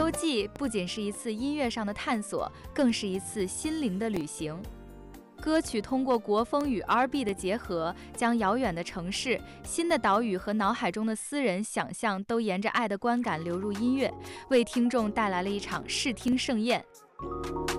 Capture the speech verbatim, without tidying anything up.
周记》不仅是一次音乐上的探索，更是一次心灵的旅行。歌曲通过国风与 R and B 的结合，将遥远的城市、新的岛屿和脑海中的私人想象都沿着爱的观感流入音乐，为听众带来了一场视听盛宴。